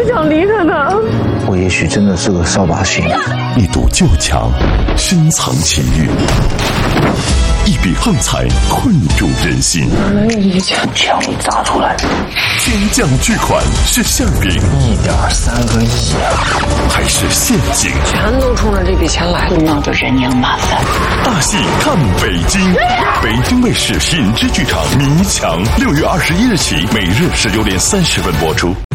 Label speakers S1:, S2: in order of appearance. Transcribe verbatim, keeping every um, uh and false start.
S1: 不想离开他。
S2: 我也许真的是个扫把星。
S3: 一堵旧墙，深藏情欲；一笔横财，困住人心。
S1: 哪来一枪？
S2: 枪一砸出来，
S3: 天降巨款是馅饼，
S2: 一点三个亿啊！
S3: 还是陷阱？
S1: 全都冲着这笔钱来，
S4: 闹得人仰马翻。
S3: 大戏看北京，北京卫视品质剧场《迷墙》，六月二十一日起，每日十九点三十分播出。